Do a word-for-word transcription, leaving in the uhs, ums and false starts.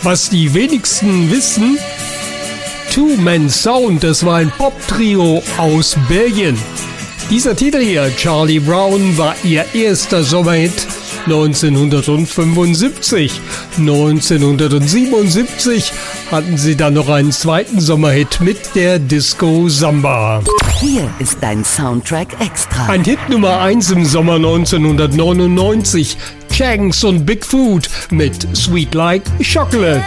Was die wenigsten wissen, Two Man Sound, das war ein Pop-Trio aus Belgien. Dieser Titel hier, Charlie Brown, war ihr erster Sommerhit neunzehnhundertfünfundsiebzig. neunzehnhundertsiebenundsiebzig hatten sie dann noch einen zweiten Sommerhit mit der Disco Samba. Hier ist dein Soundtrack Extra. Ein Hit Nummer eins im Sommer neunzehnhundertneunundneunzig. Changs und Bigfoot mit Sweet Like Chocolate.